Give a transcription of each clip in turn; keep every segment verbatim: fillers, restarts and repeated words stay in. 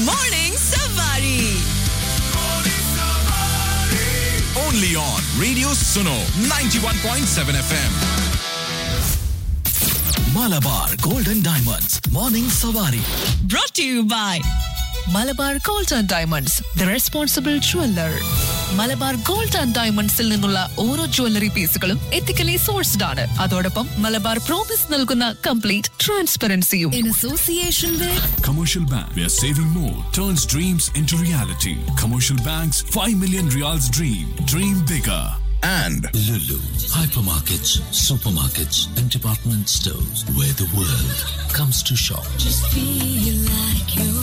Morning Savari. Only on Radio Suno ninety-one point seven F M. Malabar Golden Diamonds Morning Savari. Brought to you by Malabar gold and diamonds the responsible jeweller. Malabar gold and ഡയമണ്ട്സിൽ നിന്നുള്ള ഓരോ jewellery പീസുകളും ethically sourced ആണ്. അതോടൊപ്പം Malabar promise നൽകുന്ന complete ട്രാൻസ്പെറൻസിയും. In association with Commercial Bank, where saving more turns dreams into reality. Commercial Bank's five million reals dream. Dream bigger. And Lulu, hypermarkets, supermarkets, and department stores where the world comes to shop. Just feel like you're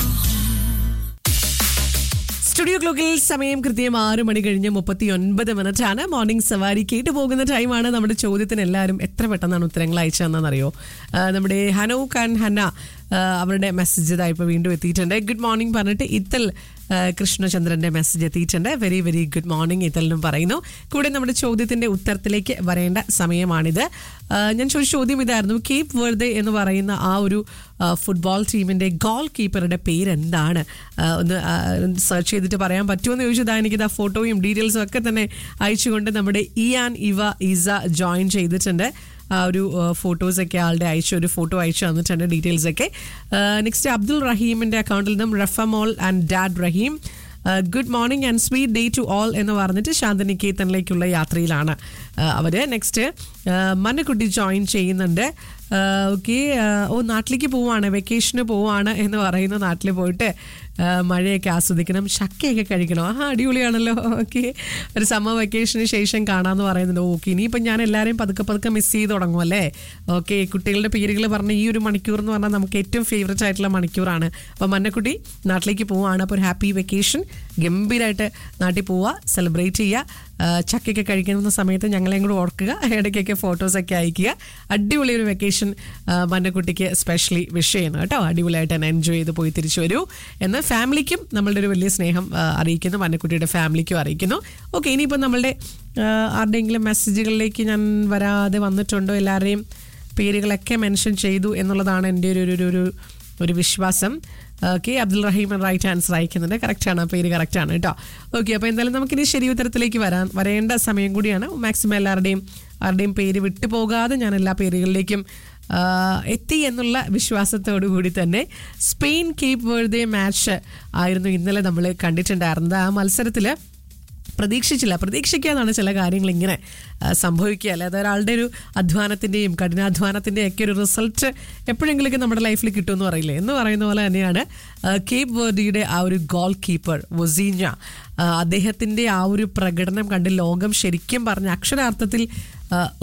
studio ക്ലോക്കിൽ സമയം കൃത്യം ആറ് മണി കഴിഞ്ഞ് മുപ്പത്തി ഒൻപത് minute ആണ്. Morning സവാരി കേട്ടു പോകുന്ന ടൈമാണ്. നമ്മുടെ ചോദ്യത്തിന് എല്ലാവരും എത്ര പെട്ടെന്നാണ് ഉത്തരങ്ങൾ അയച്ചു തന്നറിയോ? നമ്മുടെ ഹനൂക്ക് ആൻഡ് ഹന്ന അവരുടെ മെസ്സേജ് ഇതാ ഇപ്പോൾ വീണ്ടും എത്തിയിട്ടുണ്ട്. ഗുഡ് മോർണിംഗ് പറഞ്ഞിട്ട് ഇത്തൽ കൃഷ്ണചന്ദ്രന്റെ മെസ്സേജ് എത്തിയിട്ടുണ്ട്. വെരി വെരി ഗുഡ് മോർണിംഗ് ഇത്തലിനും പറയുന്നു. കൂടെ നമ്മുടെ ചോദ്യത്തിന്റെ ഉത്തരത്തിലേക്ക് വരേണ്ട സമയമാണിത്. ഞാൻ ചോദിച്ച ചോദ്യം ഇതായിരുന്നു, കേപ്പ് വെർദെ എന്ന് പറയുന്ന ആ ഒരു ഫുട്ബോൾ ടീമിന്റെ ഗോൾ കീപ്പറുടെ പേരെന്താണ്? ഒന്ന് സെർച്ച് ചെയ്തിട്ട് പറയാൻ പറ്റുമെന്ന് ചോദിച്ചതാ. എനിക്കിത് ആ ഫോട്ടോയും ഡീറ്റെയിൽസും ഒക്കെ തന്നെ അയച്ചുകൊണ്ട് നമ്മുടെ ഇയാൻ ഇവ ഇസ ജോയിൻ ചെയ്തിട്ടുണ്ട്. ആ ഒരു ഫോട്ടോസൊക്കെ ആളുടെ അയച്ചു ഒരു ഫോട്ടോ അയച്ചു തന്നിട്ടുണ്ട്, ഡീറ്റെയിൽസ് ഒക്കെ. നെക്സ്റ്റ് അബ്ദുൾ റഹീമിന്റെ അക്കൗണ്ടിൽ നിന്നും Rafamol and dad Rahim good morning and sweet day to all എന്ന് പറഞ്ഞിട്ട് ശാന്തിനികേതനിലേക്കുള്ള യാത്രയിലാണ് അവര്. നെക്സ്റ്റ് മന്നക്കുട്ടി ജോയിൻ ചെയ്യുന്നുണ്ട്. ഓക്കെ, ഓ നാട്ടിലേക്ക് പോവാണ്, വെക്കേഷന് പോവാണ് എന്ന് പറയുന്നു. നാട്ടിൽ പോയിട്ട് മഴയൊക്കെ ആസ്വദിക്കണം, ചക്കയൊക്കെ കഴിക്കണം. ആ അടിപൊളിയാണല്ലോ. ഓക്കെ, ഒരു സമ്മർ വെക്കേഷന് ശേഷം കാണാമെന്ന് പറയുന്നുണ്ട്. ഓക്കെ, ഇനിയിപ്പം ഞാൻ എല്ലാവരെയും പതുക്കെ പതുക്കെ മിസ് ചെയ്ത് തുടങ്ങും അല്ലേ? ഓക്കെ, കുട്ടികളുടെ പേരുകൾ പറഞ്ഞ ഈ ഒരു മണിക്കൂർ എന്ന് പറഞ്ഞാൽ നമുക്ക് ഏറ്റവും ഫേവറേറ്റ് ആയിട്ടുള്ള മണിക്കൂറാണ്. അപ്പോൾ മന്നക്കുട്ടി നാട്ടിലേക്ക് പോവാണ്. അപ്പോൾ ഒരു ഹാപ്പി വെക്കേഷൻ, ഗംഭീരമായിട്ട് നാട്ടിൽ പോവുക, സെലിബ്രേറ്റ് ചെയ്യുക, ചക്കയൊക്കെ കഴിക്കുന്ന സമയത്ത് ഞങ്ങളെയും കൂടെ ഓർക്കുക, ഇടയ്ക്കൊക്കെ ഫോട്ടോസൊക്കെ അയക്കുക. അടിപൊളി ഒരു വെക്കേഷൻ മന്നക്കുട്ടിക്ക് സ്പെഷ്യലി വിഷ് ചെയ്യുന്നു കേട്ടോ. അടിപൊളിയായിട്ട് തന്നെ എൻജോയ് ചെയ്ത് പോയി തിരിച്ചു വരൂ എന്ന് ഫാമിലിക്കും നമ്മളുടെ ഒരു വലിയ സ്നേഹം അറിയിക്കുന്നു, മന്നക്കുട്ടിയുടെ ഫാമിലിക്കും അറിയിക്കുന്നു. ഓക്കെ, ഇനിയിപ്പോൾ നമ്മളുടെ ആരുടെയെങ്കിലും മെസ്സേജുകളിലേക്ക് ഞാൻ വരാതെ വന്നിട്ടുണ്ടോ? എല്ലാവരുടെയും പേരുകളൊക്കെ മെൻഷൻ ചെയ്തു എന്നുള്ളതാണ് എൻ്റെ ഒരു ഒരു ഒരു വിശ്വാസം. ഓക്കെ, അബ്ദുൾ റഹീം റൈറ്റ് ആൻസർ അയക്കുന്നുണ്ട്. കറക്റ്റാണ്, പേര് കറക്റ്റാണ് കേട്ടോ. ഓക്കെ, അപ്പോൾ എന്തായാലും നമുക്കിനി ശരി ഉത്തരത്തിലേക്ക് വരാൻ വരേണ്ട സമയം കൂടിയാണ്. മാക്സിമം എല്ലാവരുടെയും ആരുടെയും പേര് വിട്ടു പോകാതെ ഞാൻ എല്ലാ പേരുകളിലേക്കും എത്തി എന്നുള്ള വിശ്വാസത്തോടു കൂടി തന്നെ സ്പെയിൻ കേപ്പ് വെർദെ മാച്ച് ആയിരുന്നു ഇന്നലെ നമ്മൾ കണ്ടിട്ടുണ്ടായിരുന്നത്. ആ മത്സരത്തിൽ പ്രതീക്ഷിച്ചില്ല, പ്രതീക്ഷിക്കാതാണ് ചില കാര്യങ്ങൾ ഇങ്ങനെ സംഭവിക്കുക അല്ലേ? അത് ഒരാളുടെ ഒരു അധ്വാനത്തിൻ്റെയും കഠിനാധ്വാനത്തിൻ്റെയും ഒക്കെ ഒരു റിസൾട്ട് എപ്പോഴെങ്കിലൊക്കെ നമ്മുടെ ലൈഫിൽ കിട്ടുമെന്ന് പറയില്ലേ? എന്ന് പറയുന്ന പോലെ തന്നെയാണ് കേപ്പ് വെർഡിയുടെ ആ ഒരു ഗോൾ കീപ്പർ വൊസീഞ്ഞ, അദ്ദേഹത്തിൻ്റെ ആ ഒരു പ്രകടനം കണ്ട് ലോകം ശരിക്കും പറഞ്ഞ അക്ഷരാർത്ഥത്തിൽ